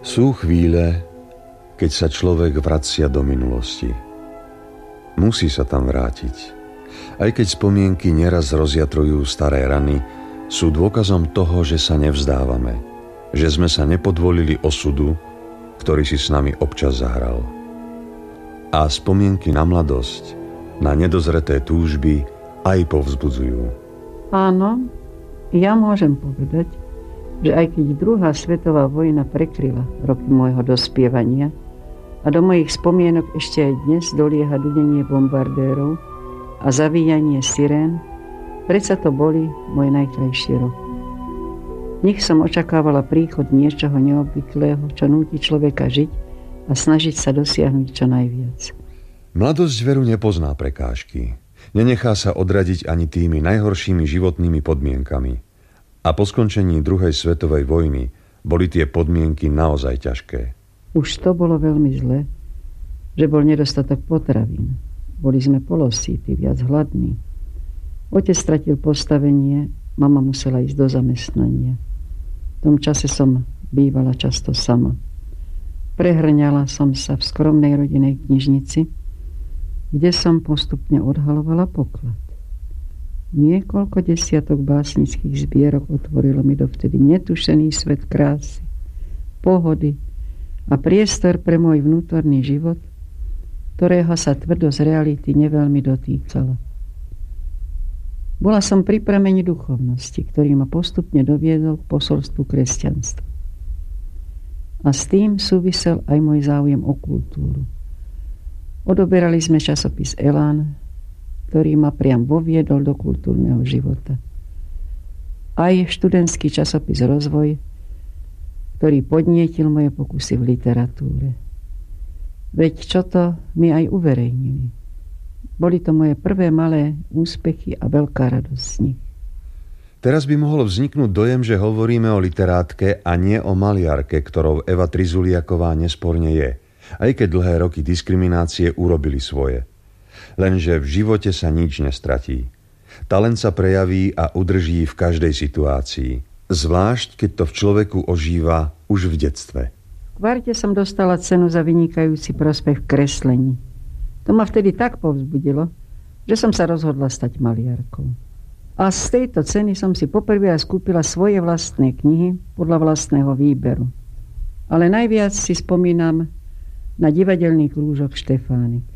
Sú chvíle, keď sa človek vracia do minulosti. Musí sa tam vrátiť. Aj keď spomienky neraz rozjatrujú staré rany, sú dôkazom toho, že sa nevzdávame, že sme sa nepodvolili osudu, ktorý si s nami občas zahral. A spomienky na mladosť, na nedozreté túžby aj povzbudzujú. Áno, ja môžem povedať, že aj keď druhá svetová vojna prekryla roky môjho dospievania a do mojich spomienok ešte aj dnes dolieha dudenie bombardérov a zavíjanie sirén, predsa to boli moje najkrajšie roky. V nich som očakávala príchod niečoho neobvyklého, čo núti človeka žiť a snažiť sa dosiahnuť čo najviac. Mladosť veru nepozná prekážky. Nenechá sa odradiť ani tými najhoršími životnými podmienkami. A po skončení druhej svetovej vojny boli tie podmienky naozaj ťažké. Už to bolo veľmi zle, že bol nedostatok potravín. Boli sme polosíti, viac hladní. Otec stratil postavenie, mama musela ísť do zamestnania. V tom čase som bývala často sama. Prehrňala som sa v skromnej rodinnej knižnici, kde som postupne odhalovala poklad. Niekoľko desiatok básnických zbierok otvorilo mi dovtedy netušený svet krásy, pohody a priestor pre môj vnútorný život, ktorého sa tvrdosť reality neveľmi dotýkala. Bola som pri prameni duchovnosti, ktorý ma postupne doviedol k posolstvu kresťanstva. A s tým súvisel aj môj záujem o kultúru. Odoberali sme časopis Elán, ktorý ma priam voviedol do kultúrneho života. Aj študentský časopis Rozvoj, ktorý podnietil moje pokusy v literatúre. Veď čo to mi aj uverejnili. Boli to moje prvé malé úspechy a veľká radosť z nich. Teraz by mohol vzniknúť dojem, že hovoríme o literátke a nie o maliarke, ktorou Eva Trizuliaková nesporne je, aj keď dlhé roky diskriminácie urobili svoje. Lenže v živote sa nič nestratí. Talent sa prejaví a udrží v každej situácii. Zvlášť, keď to v človeku ožíva už v detstve. V kvarte som dostala cenu za vynikajúci prospech v kreslení. To ma vtedy tak povzbudilo, že som sa rozhodla stať maliarkou. A z tejto ceny som si poprvé skúpila svoje vlastné knihy podľa vlastného výberu. Ale najviac si spomínam na divadelný krúžok Štefánik.